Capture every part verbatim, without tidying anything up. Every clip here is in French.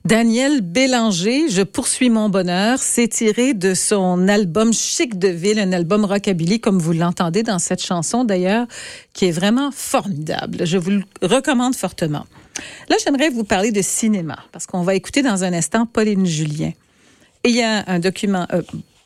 Daniel Bélanger, Je poursuis mon bonheur, c'est tiré de son album Chic de ville, un album rockabilly, comme vous l'entendez dans cette chanson d'ailleurs, qui est vraiment formidable. Je vous le recommande fortement. Là, j'aimerais vous parler de cinéma, parce qu'on va écouter dans un instant Pauline Julien. Et il y a un document... Euh,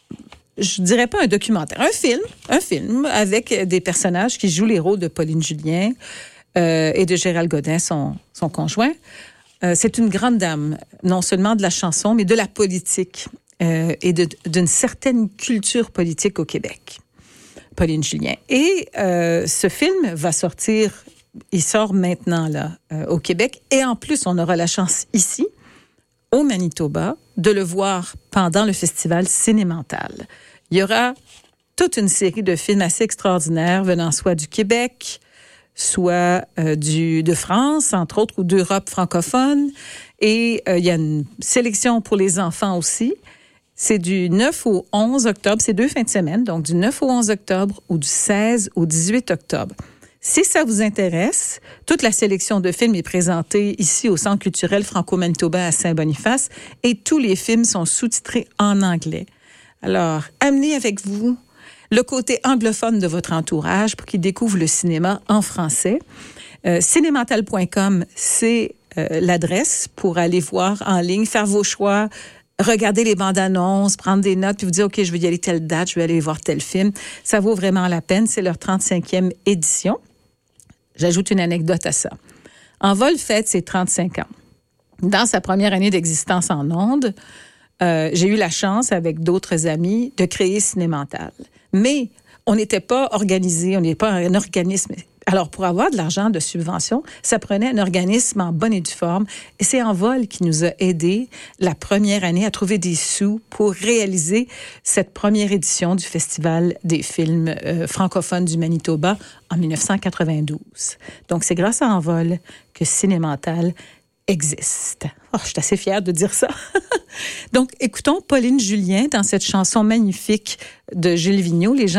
je dirais pas un documentaire, un film, un film avec des personnages qui jouent les rôles de Pauline Julien euh, et de Gérald Godin, son, son conjoint. Euh, c'est une grande dame, non seulement de la chanson, mais de la politique euh, et de, d'une certaine culture politique au Québec. Pauline Julien. Et euh, ce film va sortir, il sort maintenant là euh, au Québec, et en plus, on aura la chance ici, au Manitoba, de le voir pendant le festival Cinémental. Il y aura toute une série de films assez extraordinaires venant soit du Québec, soit euh, du, de France, entre autres, ou d'Europe francophone. Et euh, il y a une sélection pour les enfants aussi. C'est du neuf au onze octobre, c'est deux fins de semaine, donc du neuf au onze octobre ou du seize au dix-huit octobre. Si ça vous intéresse, toute la sélection de films est présentée ici au Centre culturel Franco-Manitoba à Saint-Boniface et tous les films sont sous-titrés en anglais. Alors, amenez avec vous le côté anglophone de votre entourage pour qu'il découvre le cinéma en français. Euh, cinémental point com, c'est euh, l'adresse pour aller voir en ligne, faire vos choix, regarder les bandes annonces, prendre des notes, puis vous dire, OK, je vais y aller telle date, je vais aller voir tel film. Ça vaut vraiment la peine. C'est leur trente-cinquième édition. J'ajoute une anecdote à ça. Envol fête ses trente-cinq ans. Dans sa première année d'existence en ondes, euh, j'ai eu la chance, avec d'autres amis, de créer Cinémental. Mais on n'était pas organisé, on n'est pas un organisme. Alors, pour avoir de l'argent de subvention, ça prenait un organisme en bonne et due forme. Et c'est Envol qui nous a aidés la première année à trouver des sous pour réaliser cette première édition du Festival des films euh, francophones du Manitoba en dix-neuf cent quatre-vingt-douze. Donc, c'est grâce à Envol que Cinémental existe. Oh, je suis assez fière de dire ça. Donc, écoutons Pauline Julien dans cette chanson magnifique de Gilles Vigneault, Les gens